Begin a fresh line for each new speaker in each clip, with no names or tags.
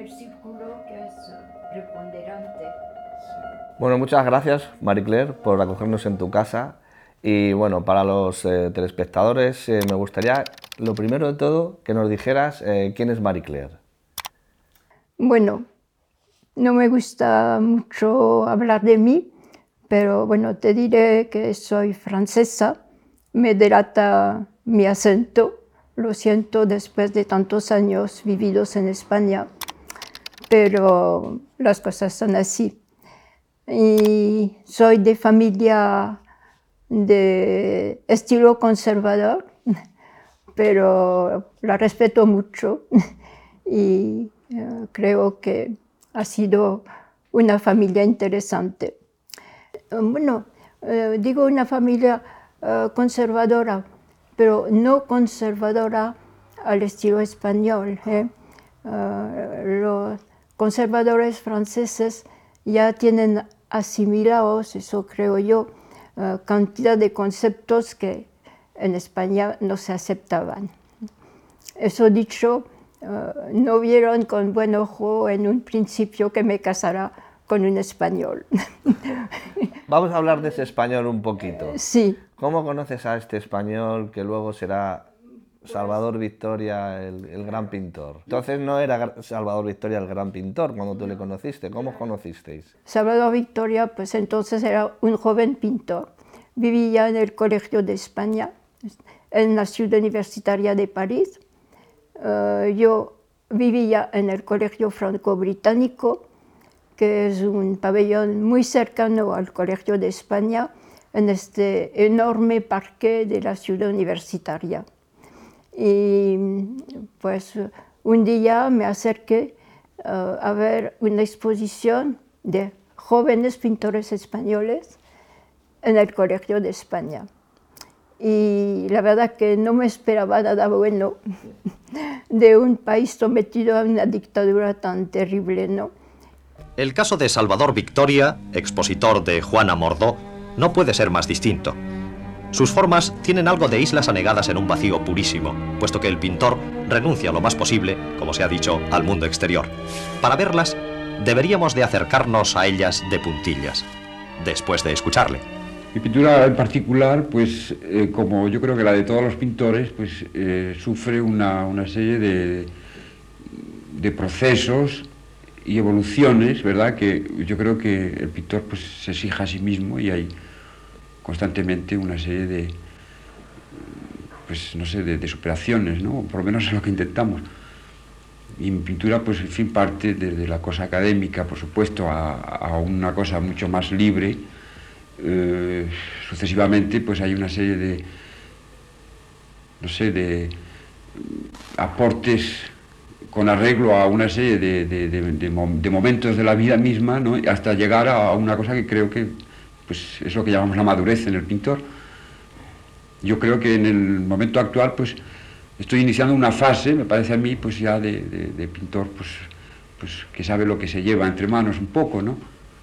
primer círculo que es preponderante.
Bueno, muchas gracias, Marie Claire, por acogernos en tu casa. Y bueno, para los telespectadores me gustaría, lo primero de todo, que nos dijeras quién es Marie Claire.
Bueno, no me gusta mucho hablar de mí, pero bueno, te diré que soy francesa. Me delata mi acento, lo siento después de tantos años vividos en España, pero las cosas son así. Y soy de familia de estilo conservador, pero la respeto mucho y creo que ha sido una familia interesante. Bueno, digo una familia conservadora, pero no conservadora al estilo español. Los conservadores franceses ya tienen asimilados, eso creo yo, cantidad de conceptos que en España no se aceptaban. Eso dicho, no vieron con buen ojo en un principio que me casara con un español.
Vamos a hablar de ese español un poquito.
Sí.
¿Cómo conoces a este español que luego será Salvador Victoria, el gran pintor? Entonces no era Salvador Victoria el gran pintor cuando tú le conociste. ¿Cómo os conocisteis?
Salvador Victoria, pues entonces era un joven pintor. Vivía en el Colegio de España, en la ciudad universitaria de París. Yo vivía en el Colegio Franco-Británico, que es un pabellón muy cercano al Colegio de España, en este enorme parque de la ciudad universitaria. Y pues un día me acerqué a ver una exposición de jóvenes pintores españoles en el Colegio de España. Y la verdad que no me esperaba nada bueno de un país sometido a una dictadura tan terrible, ¿no?
El caso de Salvador Victoria, expositor de Juana Mordó, no puede ser más distinto. Sus formas tienen algo de islas anegadas en un vacío purísimo, puesto que el pintor renuncia lo más posible, como se ha dicho, al mundo exterior. Para verlas, deberíamos de acercarnos a ellas de puntillas, después de escucharle.
Mi pintura en particular, pues como yo creo que la de todos los pintores, pues sufre una serie de procesos y evoluciones, ¿verdad? Que yo creo que el pintor pues se exige a sí mismo y hay constantemente una serie de, pues no sé, de superaciones, ¿no? Por lo menos es lo que intentamos. Y mi pintura, pues en fin, parte desde la cosa académica, por supuesto, a una cosa mucho más libre. Sucesivamente, pues hay una serie de, no sé, de aportes con arreglo a una serie de momentos de la vida misma, ¿no? Hasta llegar a una cosa que creo que pues, es lo que llamamos la madurez en el pintor. Yo creo que en el momento actual pues, estoy iniciando una fase, me parece a mí, pues ya de pintor pues, que sabe lo que se lleva entre manos un poco, ¿no?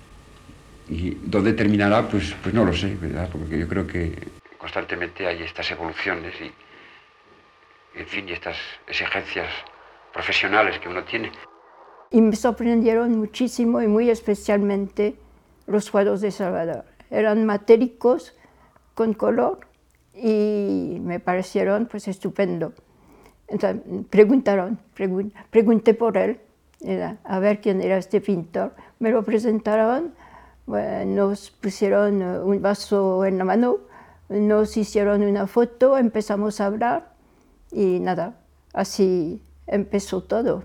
Y dónde terminará, pues no lo sé, ¿verdad? Porque yo creo que constantemente hay estas evoluciones y en fin, y estas exigencias profesionales que uno tiene.
Y me sorprendieron muchísimo y muy especialmente los cuadros de Salvador. Eran matéricos, con color, y me parecieron pues estupendo. Entonces, pregunté por él, a ver quién era este pintor. Me lo presentaron, bueno, nos pusieron un vaso en la mano, nos hicieron una foto, empezamos a hablar y nada, así empezó todo.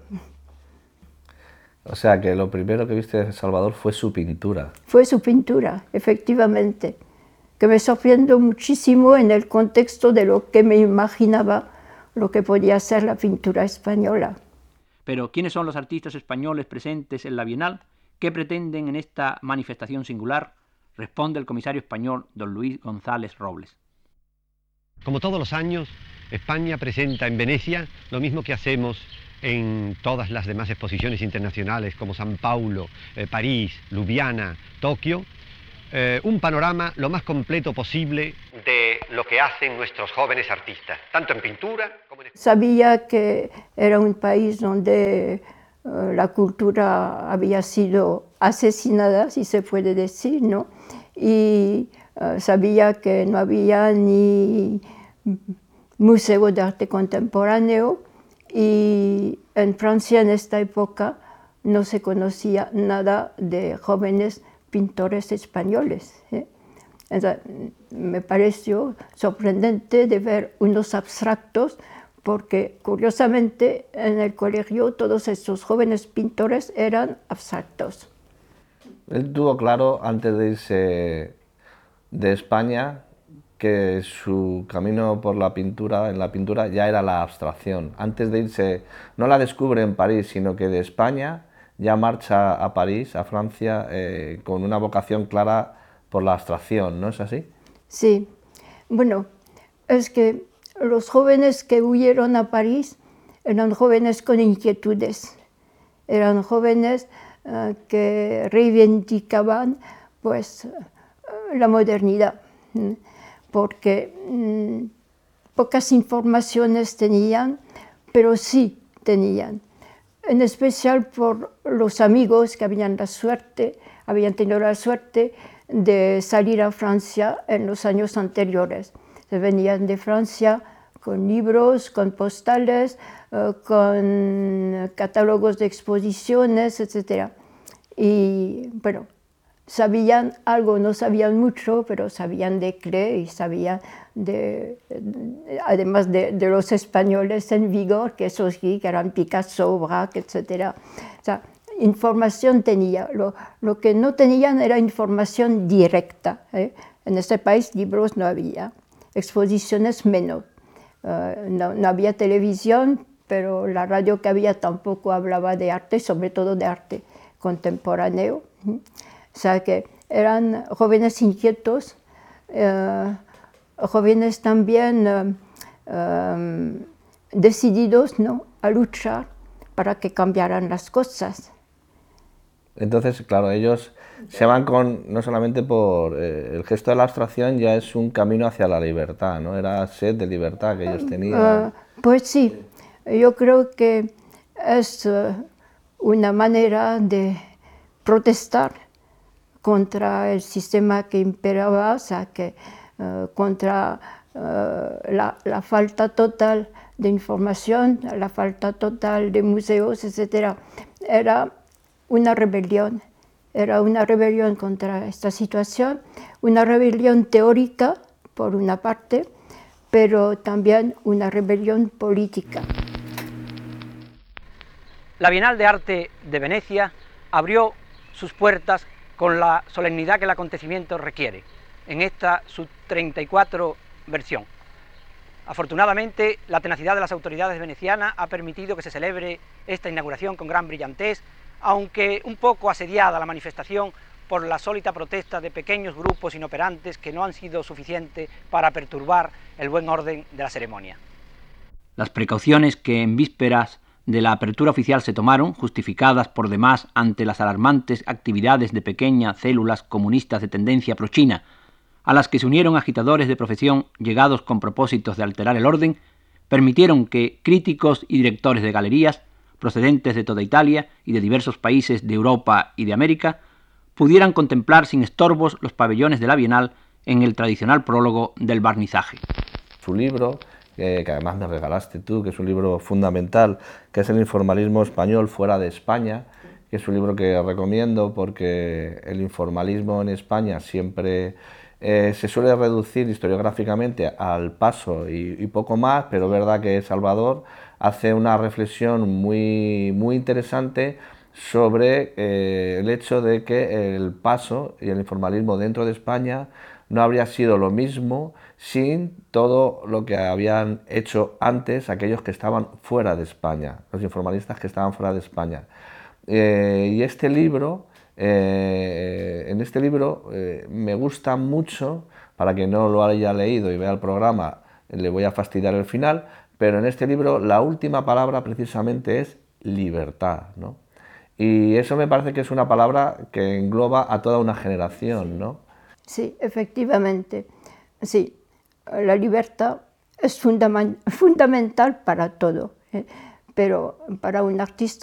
O sea, que lo primero que viste de Salvador fue su pintura.
Fue su pintura, efectivamente, que me sorprendió muchísimo en el contexto de lo que me imaginaba lo que podía ser la pintura española.
Pero, ¿quiénes son los artistas españoles presentes en la Bienal? ¿Qué pretenden en esta manifestación singular? Responde el comisario español, don Luis González Robles.
Como todos los años, España presenta en Venecia lo mismo que hacemos en todas las demás exposiciones internacionales como San Paulo, París, Ljubljana, Tokio, un panorama lo más completo posible de lo que hacen nuestros jóvenes artistas, tanto en pintura como en...
Sabía que era un país donde la cultura había sido asesinada, si se puede decir, ¿no? Y sabía que no había ni museo de arte contemporáneo, y en Francia en esta época no se conocía nada de jóvenes pintores españoles. Entonces, me pareció sorprendente de ver unos abstractos, porque curiosamente en el colegio todos estos jóvenes pintores eran abstractos.
Él tuvo claro, antes de irse de España, que su camino por la pintura, en la pintura, ya era la abstracción. Antes de irse, no la descubre en París, sino que de España ya marcha a París, a Francia, con una vocación clara por la abstracción, ¿no es así?
Sí, bueno, es que los jóvenes que huyeron a París eran jóvenes con inquietudes, eran jóvenes que reivindicaban pues la modernidad, porque pocas informaciones tenían, pero sí tenían, en especial por los amigos que habían tenido la suerte de salir a Francia en los años anteriores. Se venían de Francia con libros, con postales, con catálogos de exposiciones, etc. Y bueno, sabían algo, no sabían mucho, pero sabían de Klee y sabían además de los españoles en vigor, que esos sí, que eran Picasso, Braque, etc. O sea, información tenía. Lo que no tenían era información directa. En este país libros no había, exposiciones menos. No había televisión, pero la radio que había tampoco hablaba de arte, sobre todo de arte contemporáneo. O sea que eran jóvenes inquietos, jóvenes también decididos, ¿no?, a luchar para que cambiaran las cosas.
Entonces, claro, ellos se van no solamente por el gesto de la abstracción, ya es un camino hacia la libertad, ¿no? Era sed de libertad que ellos tenían.
Pues sí, yo creo que es una manera de protestar contra el sistema que imperaba, o sea, contra la falta total de información, la falta total de museos, etc. Era una rebelión contra esta situación, una rebelión teórica, por una parte, pero también una rebelión política.
La Bienal de Arte de Venecia abrió sus puertas con la solemnidad que el acontecimiento requiere, en esta su 34 versión. Afortunadamente, la tenacidad de las autoridades venecianas ha permitido que se celebre esta inauguración con gran brillantez, aunque un poco asediada la manifestación por la sólita protesta de pequeños grupos inoperantes que no han sido suficientes para perturbar el buen orden de la ceremonia. Las precauciones que en vísperas de la apertura oficial se tomaron, justificadas por demás ante las alarmantes actividades de pequeñas células comunistas de tendencia prochina, a las que se unieron agitadores de profesión llegados con propósitos de alterar el orden, permitieron que críticos y directores de galerías, procedentes de toda Italia y de diversos países de Europa y de América, pudieran contemplar sin estorbos los pabellones de la Bienal en el tradicional prólogo del barnizaje.
Su libro, que además me regalaste tú, que es un libro fundamental, que es El informalismo español fuera de España, que es un libro que recomiendo porque el informalismo en España siempre se suele reducir historiográficamente al Paso y poco más, pero es verdad que Salvador hace una reflexión muy interesante sobre el hecho de que el Paso y el informalismo dentro de España no habría sido lo mismo sin todo lo que habían hecho antes aquellos que estaban fuera de España, los informalistas que estaban fuera de España. Y este libro, en este libro me gusta mucho, para quien no lo haya leído y vea el programa, le voy a fastidiar el final, pero en este libro la última palabra precisamente es libertad, ¿no? Y eso me parece que es una palabra que engloba a toda una generación, ¿no?
Sí, efectivamente. Sí, la libertad es fundamental para todo, pero para un artista